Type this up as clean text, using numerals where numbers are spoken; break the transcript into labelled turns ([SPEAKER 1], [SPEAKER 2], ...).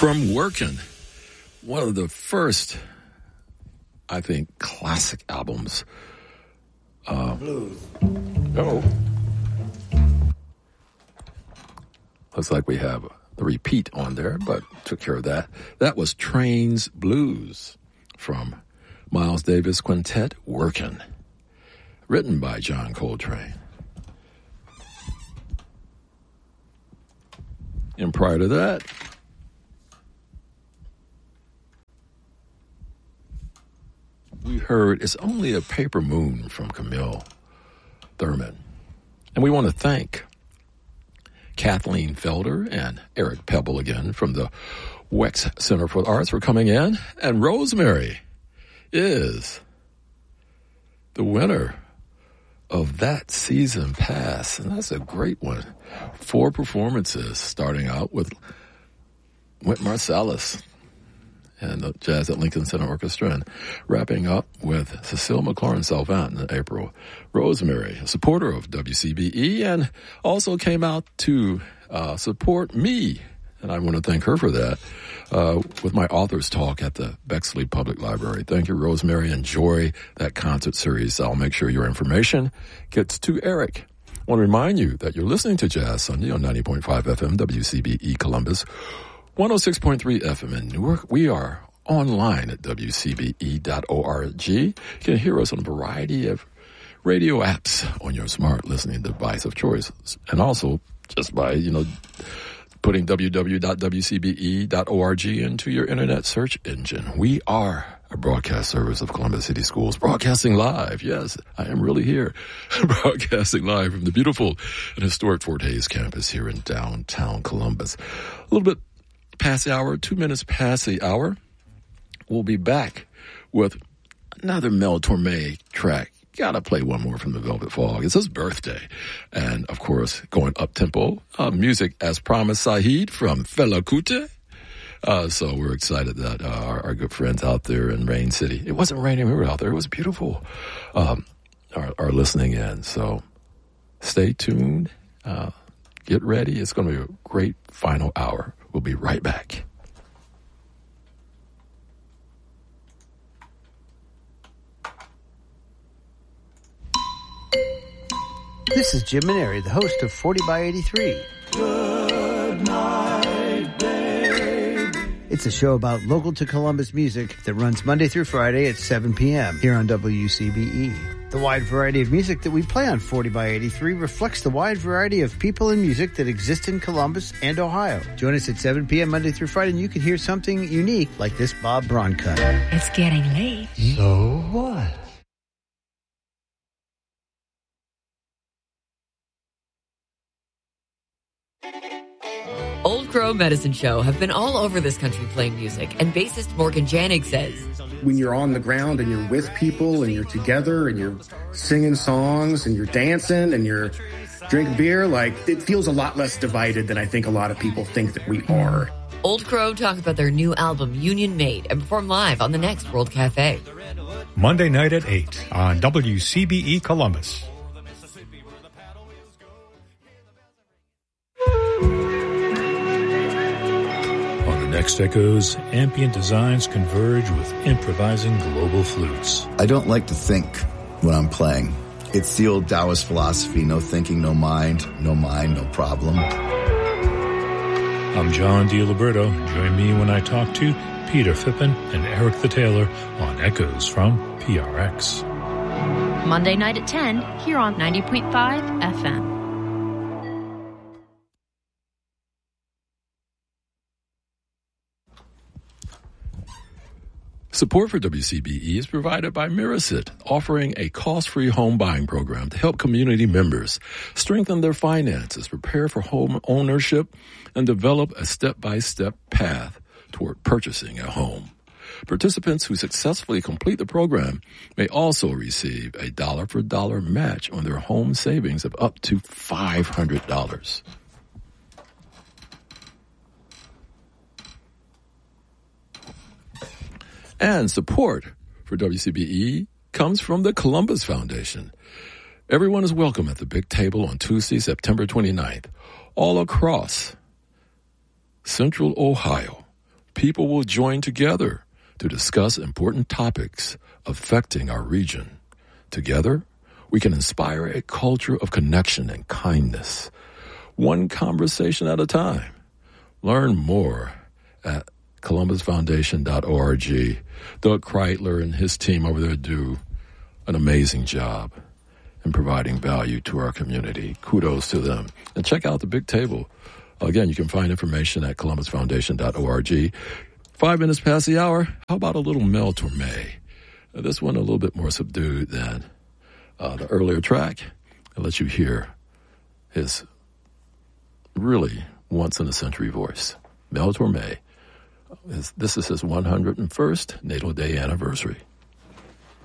[SPEAKER 1] From Workin', one of the first, I think, classic albums.
[SPEAKER 2] Blues.
[SPEAKER 1] Oh. Looks like we have the repeat on there, but took care of that. That was Train's Blues from Miles Davis Quintet, Workin', written by John Coltrane. And prior to that, we heard It's Only a Paper Moon from Camille Thurman. And we want to thank Kathleen Felder and Eric Pebble again from the Wex Center for the Arts for coming in. And Rosemary is the winner of That Season Pass. And that's a great one. 4 performances, starting out with Wynton Marsalis and the Jazz at Lincoln Center Orchestra, and wrapping up with Cecile McLaurin-Salvant in April. Rosemary, a supporter of WCBE, and also came out to support me, and I want to thank her for that, with my author's talk at the Bexley Public Library. Thank you, Rosemary. Enjoy that concert series. I'll make sure your information gets to Eric. I want to remind you that you're listening to Jazz Sunday on 90.5 FM, WCBE Columbus, 106.3 FM in Newark. We are online at WCBE.org. You can hear us on a variety of radio apps on your smart listening device of choice. And also just by, putting www.wcbe.org into your internet search engine. We are a broadcast service of Columbus City Schools, broadcasting live. Yes, I am really here, broadcasting live from the beautiful and historic Fort Hays campus here in downtown Columbus. A little bit past the hour, 2 minutes past the hour. We'll be back with another Mel Torme track. Gotta play one more from the Velvet Fog. It's his birthday. And, of course, going up-tempo, music as promised, Saheed from Fela Kuti. So we're excited that our good friends out there in Rain City, it wasn't raining, we were out there, it was beautiful, are listening in. So stay tuned, get ready. It's going to be a great final hour. We'll be right back.
[SPEAKER 3] This is Jim Maneri, the host of 40 by 83.
[SPEAKER 2] Good night, babe.
[SPEAKER 3] It's a show about local to Columbus music that runs Monday through Friday at 7 p.m. here on WCBE. The wide variety of music that we play on 40 by 83 reflects the wide variety of people and music that exist in Columbus and Ohio. Join us at 7 p.m. Monday through Friday and you can hear something unique like this Bob Braun cut.
[SPEAKER 4] It's getting late.
[SPEAKER 3] So what?
[SPEAKER 4] Old Crow Medicine Show have been all over this country playing music, and bassist Morgan Janig says,
[SPEAKER 5] when you're on the ground and you're with people and you're together and you're singing songs and you're dancing and you're drinking beer, it feels a lot less divided than I think a lot of people think that we are.
[SPEAKER 4] Old Crow talk about their new album, Union Made, and perform live on the Next World Cafe.
[SPEAKER 6] Monday night at 8 on WCBE Columbus. Next Echoes, ambient designs converge with improvising global flutes.
[SPEAKER 7] I don't like to think when I'm playing. It's the old Taoist philosophy, no thinking, no mind, no problem.
[SPEAKER 6] I'm John DiLiberto. Join me when I talk to Peter Phippen and Eric the Taylor on Echoes from PRX.
[SPEAKER 8] Monday night at 10, here on 90.5 FM.
[SPEAKER 1] Support for WCBE is provided by Mirasit, offering a cost-free home buying program to help community members strengthen their finances, prepare for home ownership, and develop a step-by-step path toward purchasing a home. Participants who successfully complete the program may also receive a dollar-for-dollar match on their home savings of up to $500. And support for WCBE comes from the Columbus Foundation. Everyone is welcome at the Big Table on Tuesday, September 29th, all across Central Ohio. people will join together to discuss important topics affecting our region. Together, we can inspire a culture of connection and kindness, one conversation at a time. Learn more at columbusfoundation.org. Doug Kreitler and his team over there do an amazing job in providing value to our community. Kudos to them. And check out the big table. Again, you can find information at columbusfoundation.org. 5 minutes past the hour. How about a little Mel Torme? This one a little bit more subdued than the earlier track. I'll let you hear his really once-in-a-century voice. Mel Torme. This is his 101st Natal Day anniversary.